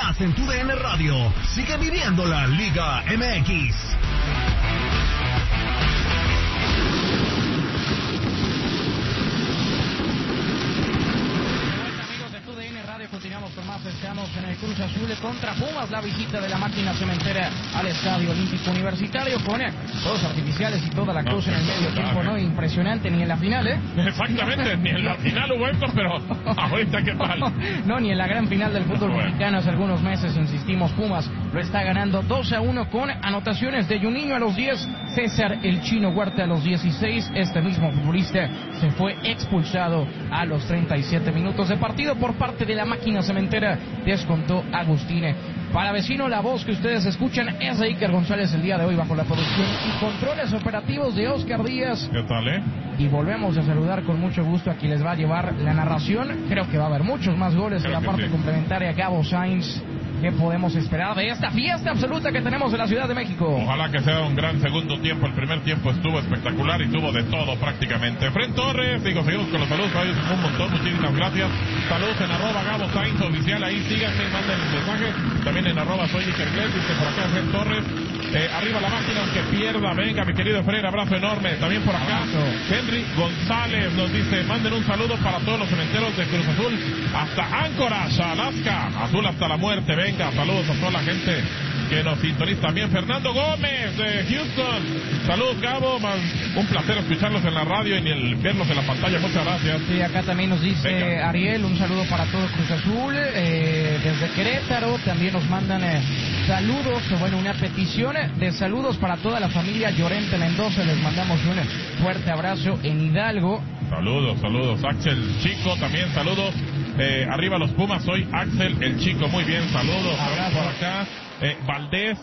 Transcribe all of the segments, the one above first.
Estás en tu DN Radio. Sigue viviendo la Liga MX. Continuamos con más. Estamos en el Cruz Azul contra Pumas, la visita de la máquina cementera al Estadio Olímpico Universitario con fuegos artificiales y toda la cosa en el medio tiempo, ¿no? Impresionante, ni en la final, ¿eh? Exactamente, ni en la final hubo esto, pero ahorita qué tal. No, ni en la gran final del fútbol mexicano hace algunos meses, insistimos, Pumas lo está ganando 2-1 con anotaciones de Juninho a los 10, César el Chino Huerta a los 16, este mismo futbolista se fue expulsado a los 37 minutos de partido por parte de la máquina cementera, descontó Agustine. Para vecino, la voz que ustedes escuchan es de Iker González el día de hoy bajo la producción y controles operativos de Oscar Díaz. ¿Qué tal, Y volvemos a saludar con mucho gusto a quien les va a llevar la narración. Creo que va a haber muchos más goles en la parte complementaria. Gabo Sainz. ¿Qué podemos esperar de esta fiesta absoluta que tenemos en la Ciudad de México? Ojalá que sea un gran segundo tiempo. El primer tiempo estuvo espectacular y tuvo de todo prácticamente. Fren Torres, seguimos con los saludos. Hay un montón, muchísimas gracias. Saludos en @Gabo Sainz oficial. Ahí síganme, manden el mensaje. También en @soy Iker Gles, dice por acá Fren Torres. Arriba la máquina, aunque pierda. Venga, mi querido Fren, abrazo enorme. También por acá Henry González nos dice: manden un saludo para todos los cementeros de Cruz Azul hasta Anchorage, Alaska. Azul hasta la muerte. Venga, saludos a toda la gente que nos sintoniza. También Fernando Gómez de Houston. Saludos, Gabo. Un placer escucharlos en la radio y verlos en la pantalla. Muchas gracias. Sí, acá también nos dice Ariel, un saludo para todo Cruz Azul. Desde Querétaro también nos mandan saludos, o bueno, una petición de saludos para toda la familia Llorente Mendoza. Les mandamos un fuerte abrazo en Hidalgo. Saludos. Axel Chico, también saludos. Arriba los Pumas, soy Axel el Chico. Muy bien, saludos. Abrazo por acá. Valdés,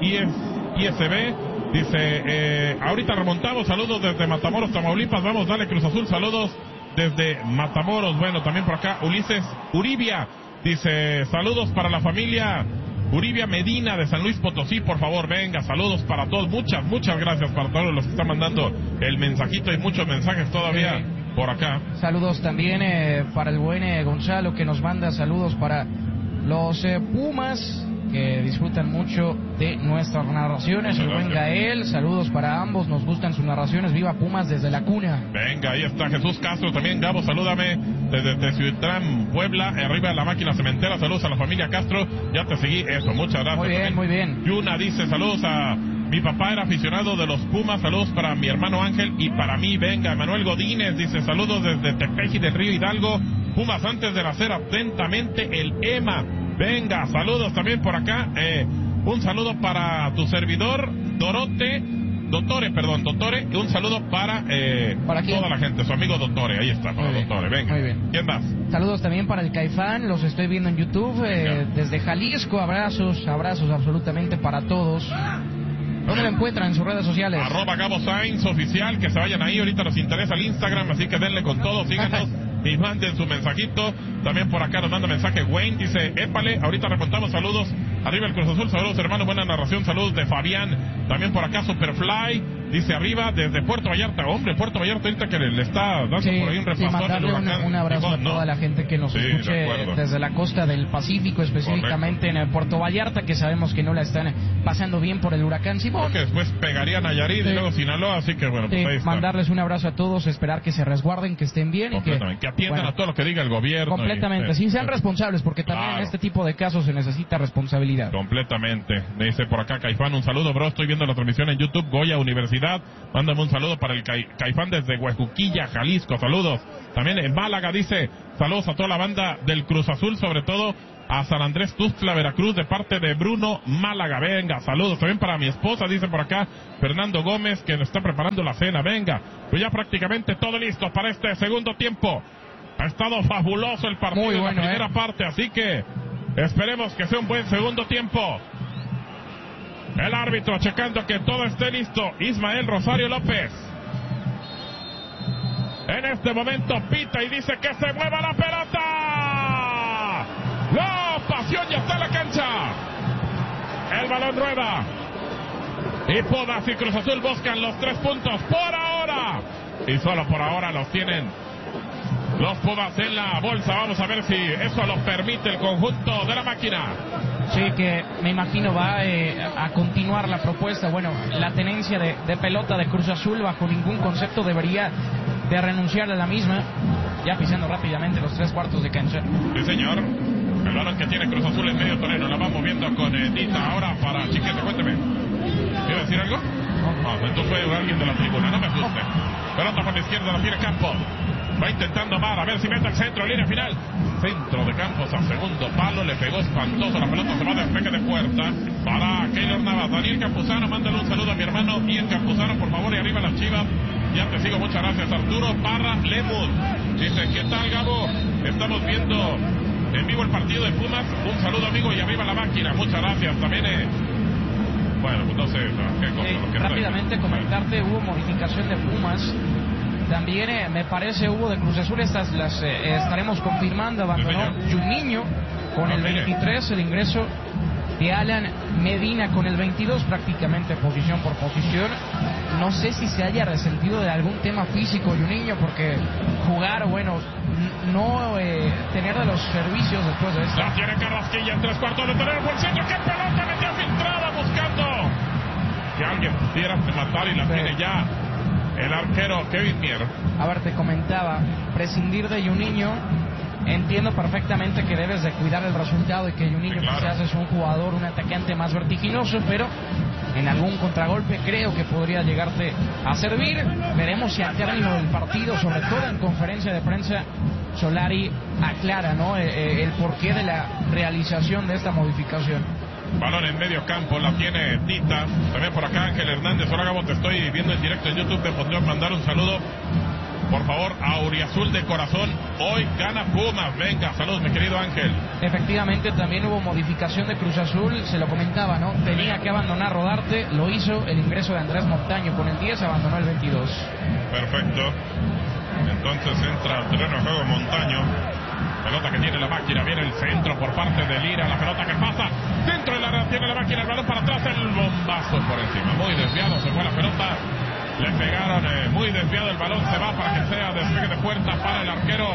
ISB, dice, ahorita remontamos, saludos desde Matamoros, Tamaulipas, vamos, dale Cruz Azul, saludos desde Matamoros. Bueno, también por acá, Ulises Uribia, dice, saludos para la familia Uribia Medina de San Luis Potosí, por favor, venga, saludos para todos, muchas gracias para todos los que están mandando el mensajito y muchos mensajes todavía por acá. Saludos también para el buen Gonzalo, que nos manda saludos para los Pumas, que disfrutan mucho de nuestras narraciones. El buen Gael, saludos para ambos, nos gustan sus narraciones. Viva Pumas desde la cuna. Venga, ahí está Jesús Castro también. Gabo, salúdame desde Teziutlán, Puebla, arriba de la máquina cementera. Saludos a la familia Castro, ya te seguí, eso, muchas gracias. Muy bien. Yuna dice, saludos a mi papá, era aficionado de los Pumas, saludos para mi hermano Ángel y para mí. Venga, Emanuel Godínez dice, saludos desde Tepeji del Río Hidalgo. Pumas antes de nacer, atentamente el EMA. Venga, saludos también por acá. Un saludo para tu servidor, Dottore. Y un saludo para toda la gente, su amigo Dottore. Ahí está, para Dottore. Venga. Muy bien. ¿Quién más? Saludos también para el Caifán, los estoy viendo en YouTube. Desde Jalisco, abrazos absolutamente para todos. ¿Dónde lo encuentran en sus redes sociales? @Gabo Sainz oficial, que se vayan ahí, ahorita nos interesa el Instagram, así que denle con todo, síganos y manden su mensajito. También por acá nos manda mensaje Wayne, dice, épale, ahorita remontamos, saludos, arriba el Cruz Azul, saludos hermano, buena narración, saludos de Fabián. También por acá Superfly, dice arriba desde Puerto Vallarta, Puerto Vallarta ahorita que le está dando por ahí un repasón. Mandarle un abrazo a toda la gente que nos escuche desde la costa del Pacífico, específicamente en Puerto Vallarta, que sabemos que no la están pasando bien por el huracán Simón. Porque después pegaría Nayarit y luego Sinaloa, así que bueno, pues ahí está. Mandarles un abrazo a todos, esperar que se resguarden, que estén bien y que atiendan a todo lo que diga el gobierno. Completamente, sí, sean responsables, porque también en este tipo de casos se necesita responsabilidad. Completamente. Me dice por acá Caifán, un saludo, bro, estoy viendo la transmisión en YouTube, Goya Universidad, mándame un saludo para el Caifán desde Huejuquilla, Jalisco, saludos. También en Málaga dice, saludos a toda la banda del Cruz Azul, sobre todo a San Andrés Tuxtla, Veracruz, de parte de Bruno Málaga. Venga, saludos también para mi esposa, dice por acá Fernando Gómez, que nos está preparando la cena. Venga, pues ya prácticamente todo listo para este segundo tiempo. Ha estado fabuloso el partido en la primera parte, así que esperemos que sea un buen segundo tiempo. El árbitro checando que todo esté listo, Ismael Rosario López. En este momento pita y dice que se mueva la pelota. ¡La pasión ya está en la cancha! El balón rueda. Y Pumas y Cruz Azul buscan los 3 puntos por ahora. Y solo por ahora los tienen los Pumas en la bolsa. Vamos a ver si eso lo permite el conjunto de la máquina. Sí, que me imagino va a continuar la propuesta. Bueno, la tenencia de pelota de Cruz Azul bajo ningún concepto debería de renunciar a la misma. Ya pisando rápidamente los 3/4 de cancha. Sí, señor. El balón que tiene Cruz Azul en medio terreno. La va moviendo con Dita. Ahora para Chiquete, cuénteme. ¿Quiere decir algo? No, entonces fue alguien de la tribuna. No me asuste. Pelota por la izquierda, la tiene Campos. Va intentando Mar, a ver si mete el centro, línea final. Centro de Campos a segundo palo, le pegó espantoso, la pelota se va de despegue de puerta para Keylor Navas. Daniel Campuzano, mándale un saludo a mi hermano Ian Campuzano, por favor, y arriba las Chivas. Ya te sigo, muchas gracias. Arturo Parra Lemus dice, ¿qué tal, Gabo? Estamos viendo en vivo el partido de Pumas. Un saludo, amigo, y arriba la máquina. Muchas gracias. También, bueno, pues no sé qué cosa. Rápidamente comentarte, hubo modificación de Pumas. También me parece hubo de Cruz Azul, estas las estaremos confirmando. Abandonó Juninho con el 23, el ingreso de Alan Medina con el 22, prácticamente posición por posición. No sé si se haya resentido de algún tema físico Juninho, porque jugar, bueno, no tener de los servicios después de esto. La tiene Carrasquilla en 3/4 de terreno por el centro. ¡Qué pelota metió filtrada buscando que alguien pudiera matar y la tiene ya el arquero Kevin Mier? A ver, te comentaba, prescindir de Juninho, entiendo perfectamente que debes de cuidar el resultado y que Juninho quizás es un jugador, un atacante más vertiginoso, pero en algún contragolpe creo que podría llegarte a servir. Veremos si al término del partido, sobre todo en conferencia de prensa, Solari aclara, ¿no?, el porqué de la realización de esta modificación. Balón en medio campo, la tiene Tita. También por acá Ángel Hernández. Hola, Gabo, te estoy viendo en directo en YouTube. Te pondré a mandar un saludo, por favor, a Auriazul de corazón. Hoy gana Pumas. Venga, saludos, mi querido Ángel. Efectivamente, también hubo modificación de Cruz Azul. Se lo comentaba, ¿no? Tenía que abandonar Rodarte. Lo hizo. El ingreso de Andrés Montaño con el 10, abandonó el 22. Perfecto. Entonces entra al terreno de juego Montaño. Pelota que tiene la máquina, viene el centro por parte de Lira, la pelota que pasa dentro del área, tiene la máquina, el balón para atrás, el bombazo por encima, muy desviado, se fue la pelota, le pegaron, muy desviado el balón, se va para que sea despegue de puerta para el arquero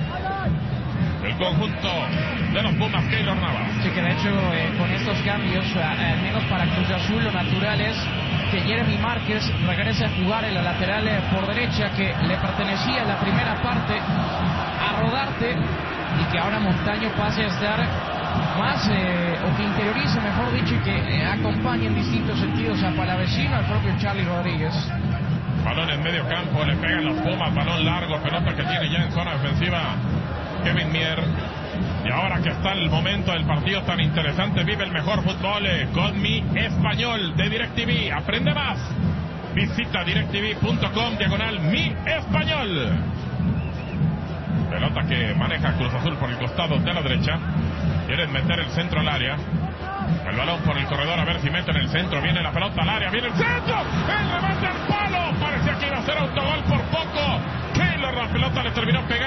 del conjunto de los Pumas, Keylor Navas. Sí, que de hecho con estos cambios, al menos para Cruz Azul, lo natural es que Jeremy Márquez regrese a jugar en la lateral por derecha, que le pertenecía en la primera parte a Rodarte, y que ahora Montaño pase a estar más, o que interiorice, mejor dicho, y que acompañe en distintos sentidos a Palavecino, al propio Charly Rodríguez. Balón en medio campo, le pegan los Pumas, balón largo, pelota que tiene ya en zona defensiva Kevin Mier. Y ahora que está el momento del partido tan interesante, vive el mejor fútbol con Mi Español de DirecTV. Aprende más. Visita directv.com/Mi Español. Pelota que maneja Cruz Azul por el costado de la derecha. Quieren meter el centro al área. El balón por el corredor, a ver si meten el centro. Viene la pelota al área, viene el centro. El remate al palo. Parecía que iba a ser autogol por poco. Keylor, la pelota le terminó pegando